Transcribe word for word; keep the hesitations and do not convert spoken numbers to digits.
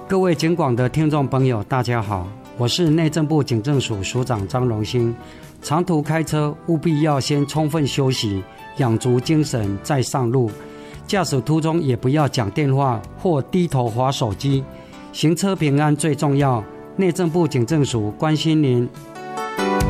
各位警广的听众朋友大家好，我是内政部警政署署长张荣兴。长途开车务必要先充分休息，养足精神再上路，驾驶途中也不要讲电话或低头滑手机，行车平安最重要。内政部警政署关心您，